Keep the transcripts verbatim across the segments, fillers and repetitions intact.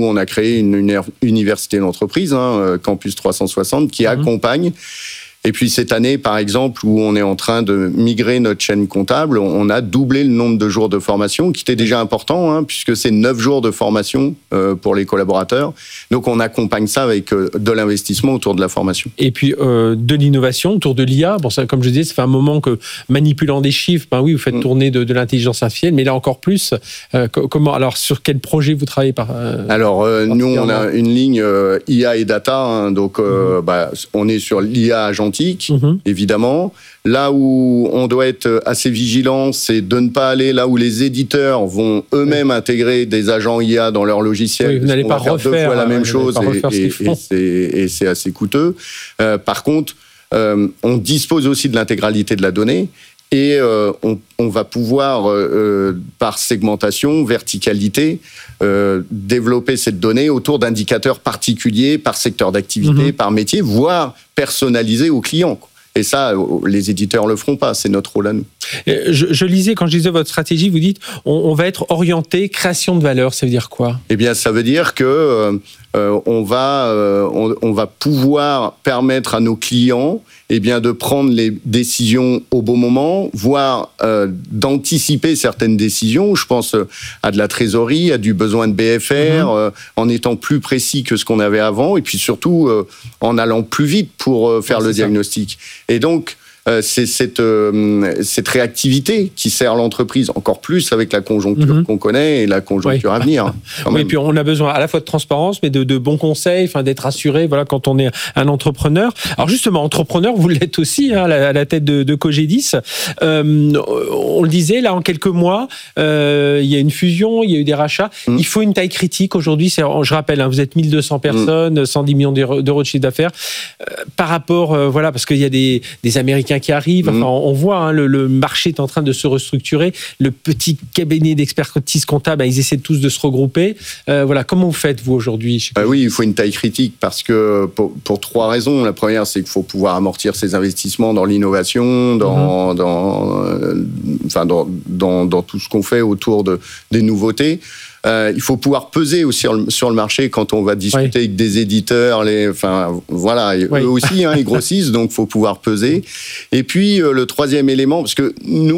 nous, on a créé une, une université d'entreprise, hein, Campus trois cent soixante, qui mmh. accompagne. Et puis cette année, par exemple, où on est en train de migrer notre chaîne comptable, on a doublé le nombre de jours de formation, qui était déjà important, hein, puisque c'est neuf jours de formation euh, pour les collaborateurs. Donc on accompagne ça avec euh, de l'investissement autour de la formation. Et puis euh, de l'innovation autour de l'I A. Bon, ça, comme je disais, ça fait un moment que manipulant des chiffres, ben oui, vous faites mmh. tourner de, de l'intelligence artificielle, mais là encore plus. Euh, comment, alors sur quel projet vous travaillez par euh, Alors euh, nous, on a une ligne euh, I A et data, hein, donc euh, mmh. bah, on est sur l'I A agentique. Mmh. Évidemment. Là où on doit être assez vigilant, c'est de ne pas aller là où les éditeurs vont eux-mêmes oui. intégrer des agents I A dans leur logiciel. Oui, vous n'allez pas faire refaire deux fois la même chose et, et, et, c'est, et c'est assez coûteux. Euh, par contre, euh, on dispose aussi de l'intégralité de la donnée. Et euh, on, on va pouvoir, euh, par segmentation, verticalité, euh, développer cette donnée autour d'indicateurs particuliers, par secteur d'activité, mmh. par métier, voire personnalisés aux clients. Et ça, les éditeurs le feront pas, c'est notre rôle à nous. Je, je lisais, quand je lisais votre stratégie, vous dites on, on va être orienté création de valeur, ça veut dire quoi ? Eh bien, ça veut dire que euh, on, va, euh, on, on va pouvoir permettre à nos clients eh bien, de prendre les décisions au bon moment, voire euh, d'anticiper certaines décisions. Je pense à de la trésorerie, à du besoin de B F R, mmh. euh, en étant plus précis que ce qu'on avait avant, et puis surtout euh, en allant plus vite pour euh, faire ouais, le diagnostic. Ça. Et donc, Euh, c'est cette, euh, cette réactivité qui sert l'entreprise encore plus avec la conjoncture mmh. qu'on connaît et la conjoncture oui. à venir. Oui, et puis on a besoin à la fois de transparence, mais de, de bons conseils, enfin d'être assuré. Voilà, quand on est un entrepreneur. Alors justement, entrepreneur, vous l'êtes aussi hein, à, la, à la tête de, de Cogedis. Euh, on le disait là, en quelques mois, euh, il y a une fusion, il y a eu des rachats. Mmh. Il faut une taille critique aujourd'hui. C'est, je rappelle, hein, vous êtes mille deux cents personnes, mmh. cent dix millions d'euros de chiffre d'affaires. Euh, par rapport, euh, voilà, parce qu'il y a des, des Américains qui arrivent. Enfin, mmh. on voit, hein, le, le marché est en train de se restructurer. Le petit cabinet d'expertise comptable, ils essaient tous de se regrouper. Euh, voilà, comment vous faites, vous, aujourd'hui ? euh, Oui, il faut une taille critique parce que, pour, pour trois raisons. La première, c'est qu'il faut pouvoir amortir ses investissements dans l'innovation, dans, mmh. dans, euh, enfin, dans, dans, dans tout ce qu'on fait autour de, des nouveautés. Euh, il faut pouvoir peser aussi sur le, sur le marché quand on va discuter oui. avec des éditeurs. Les, enfin, voilà, oui. eux aussi, hein, ils grossissent, donc il faut pouvoir peser. Et puis, euh, le troisième élément, parce que nous,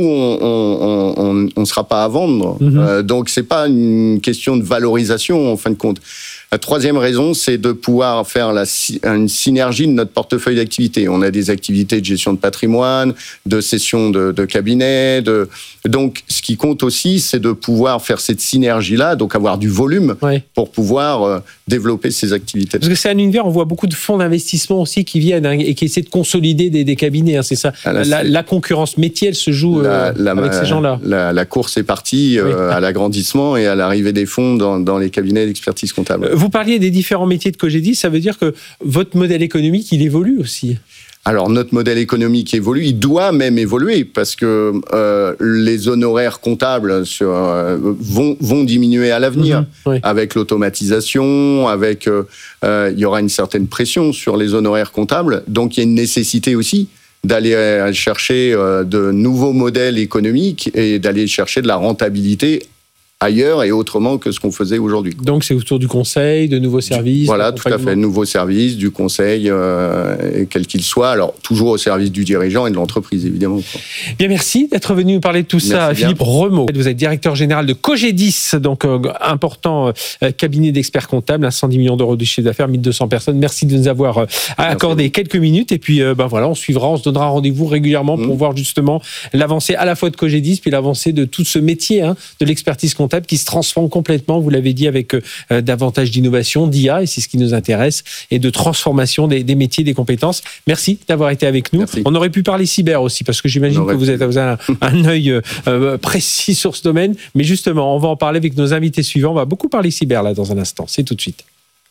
on ne sera pas à vendre, mm-hmm. euh, donc c'est pas une question de valorisation, en fin de compte. La troisième raison, c'est de pouvoir faire la, une synergie de notre portefeuille d'activités. On a des activités de gestion de patrimoine, de cession de, de cabinet. De... Donc, ce qui compte aussi, c'est de pouvoir faire cette synergie-là, donc avoir du volume oui. pour pouvoir euh, développer ces activités. Parce que c'est un univers, on voit beaucoup de fonds d'investissement aussi qui viennent hein, et qui essaient de consolider des, des cabinets. Hein, c'est ça. Ah, là, la, c'est... la concurrence métier, elle se joue la, euh, la, avec la, ces gens-là. La, la course est partie oui. euh, à l'agrandissement et à l'arrivée des fonds dans, dans les cabinets d'expertise comptable. Vous parliez des différents métiers de Cogedis, ça veut dire que votre modèle économique, il évolue aussi. Alors, notre modèle économique évolue, il doit même évoluer parce que euh, les honoraires comptables sur, euh, vont, vont diminuer à l'avenir. Mmh, oui. Avec l'automatisation, avec euh, euh, il y aura une certaine pression sur les honoraires comptables. Donc, il y a une nécessité aussi d'aller chercher euh, de nouveaux modèles économiques et d'aller chercher de la rentabilité ailleurs et autrement que ce qu'on faisait aujourd'hui. Donc c'est autour du conseil, de nouveaux services. Voilà, tout à fait, nouveaux services, du conseil, euh, quel qu'il soit. Alors toujours au service du dirigeant et de l'entreprise, évidemment. Bien, merci d'être venu nous parler de tout merci ça, bien. Philippe Remeau. Vous êtes directeur général de Cogedis, donc euh, important euh, cabinet d'experts comptables, cent dix millions d'euros de chiffre d'affaires, mille deux cents personnes. Merci de nous avoir euh, accordé quelques minutes. Et puis, euh, ben voilà, on suivra, on se donnera rendez-vous régulièrement mmh. pour voir justement l'avancée à la fois de Cogedis, puis l'avancée de tout ce métier hein, de l'expertise comptable qui se transforme complètement, vous l'avez dit, avec euh, davantage d'innovation, d'I A, et c'est ce qui nous intéresse, et de transformation des, des métiers, des compétences. Merci d'avoir été avec nous. Merci. On aurait pu parler cyber aussi, parce que j'imagine que vous, êtes, vous avez un, un œil euh, précis sur ce domaine, mais justement, on va en parler avec nos invités suivants. On va beaucoup parler cyber là dans un instant. C'est tout de suite.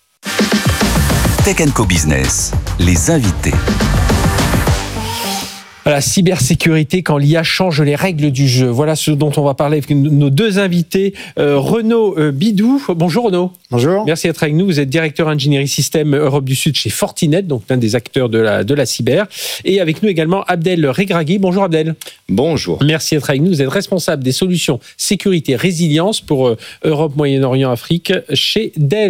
Tech and Co Business, les invités. Voilà, cybersécurité quand l'I A change les règles du jeu. Voilà ce dont on va parler avec nos deux invités. Euh, Renaud euh, Bidou. Bonjour Renaud. Bonjour. Merci d'être avec nous. Vous êtes directeur ingénierie système Europe du Sud chez Fortinet, donc l'un des acteurs de la, de la cyber. Et avec nous également Abdel Regragui. Bonjour Abdel. Bonjour. Merci d'être avec nous. Vous êtes responsable des solutions sécurité résilience pour euh, Europe, Moyen-Orient, Afrique chez Dell.